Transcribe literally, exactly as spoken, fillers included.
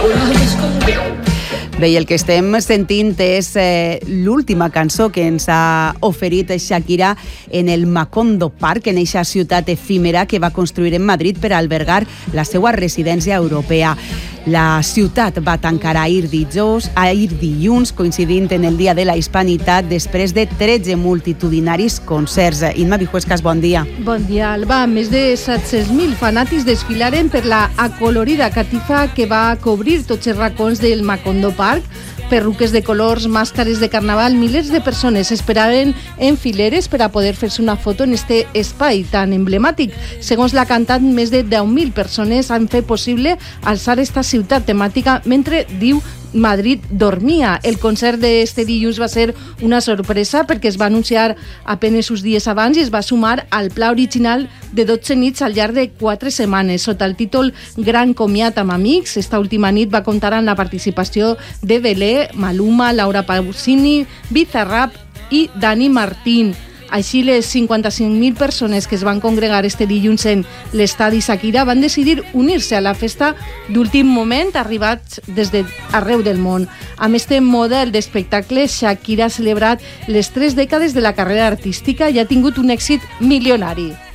Bé, i el que estem sentint és eh, l'última cançó que ens ha oferit Shakira en el Macondo Park, en eixa ciutat efímera que va construir en Madrid per albergar la seva residència europea. La ciutat va tancar ahir dijous, ahir dilluns, coincidint en el Dia de la Hispanitat, després de tretze multitudinaris concerts. Imma Vijuescas, bon dia. Bon dia, Alba. Més de set-cents mil fanàtics desfilaren per la acolorida catifa que va cobrir tots els racons del Macondo Park. Perruques de colors, màscares de carnaval, milers de persones esperaven en fileres per a poder fer-se una foto en este espai tan emblemàtic. Segons la cantant, més de deu mil persones han fet possible alçar esta ciutat temàtica mentre, diu, Madrid dormia. El concert d'este dilluns va ser una sorpresa perquè es va anunciar apenes uns dies abans i es va sumar al pla original de dotze nits al llarg de quatre setmanes. Sota el títol Gran comiat amb amics, esta última nit va comptar amb la participació de Belé, Maluma, Laura Pausini, Bizarrap i Dani Martín. Així, les cinquanta-cinc mil persones que es van congregar este dilluns en l'estadi Shakira van decidir unir-se a la festa d'últim moment, arribats des d'arreu del món. Amb este model d'espectacle, Shakira ha celebrat les tres dècades de la carrera artística i ha tingut un èxit milionari.